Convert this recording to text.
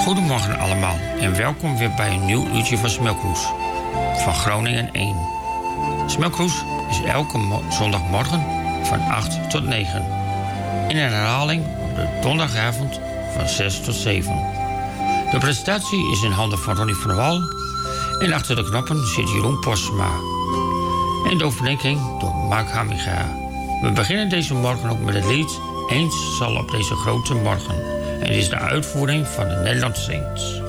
Goedemorgen allemaal en welkom weer bij een nieuw uurtje van Smelkroes van Groningen 1. Smelkroes is elke zondagmorgen van 8 tot 9. In een herhaling op de donderdagavond van 6 tot 7. De presentatie is in handen van Ronnie van der Wal en achter de knoppen zit Jeroen Postma. En de overdenking door Mark Hamiga. We beginnen deze morgen ook met het lied Eens zal op deze grote morgen. En dit is de uitvoering van de Nederlandse Saints.